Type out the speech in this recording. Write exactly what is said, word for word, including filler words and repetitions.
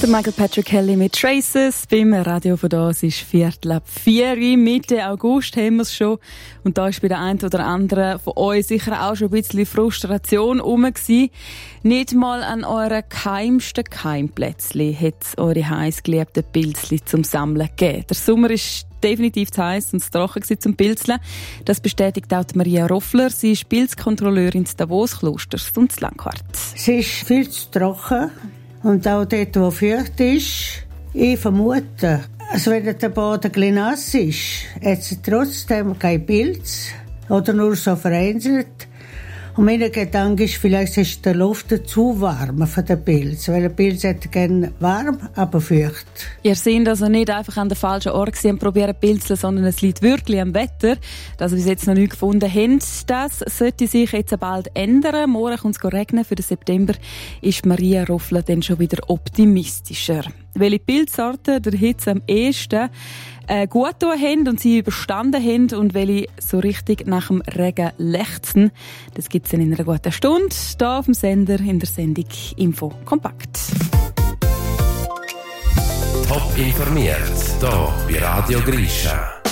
Der Michael Patrick Kelly mit Traces beim Radio von da. Es ist Viertel ab vier. Mitte August haben wir es schon. Und da ist bei der einen oder anderen von euch sicher auch schon ein bisschen Frustration rum gewesen. Nicht mal an euren geheimsten Geheimplätzchen hat es eure heißgeliebten Pilzli zum Sammeln gegeben. Der Sommer ist definitiv zu heiß und zu trocken zum Pilzeln. Das bestätigt auch Maria Roffler. Sie ist Pilzkontrolleurin des Davos-Klosters und zu Langquart. Es ist viel zu trocken. Und auch dort, wo feucht ist, ich vermute, also wenn der Boden etwas nass ist, hat es trotzdem kein Pilz oder nur so vereinzelt. Und mein Gedanke ist, vielleicht ist die Luft zu warm für den Pilz, weil der Pilz hat gerne warm, aber feucht. Ihr seht also nicht einfach an den falschen Ort und probieren Pilzeln, sondern es liegt wirklich am Wetter. Das, was wir jetzt noch nicht gefunden haben, das sollte sich jetzt bald ändern. Morgen kommt es regnen. Für den September ist Maria Roffler dann schon wieder optimistischer. Welche Pilzsorten der Hitze am ehesten äh, gut tun haben und sie überstanden haben und welche so richtig nach dem Regen lechzen, das gibt es in einer guten Stunde hier auf dem Sender in der Sendung Info Kompakt. Top informiert, hier bei Radio Grisha.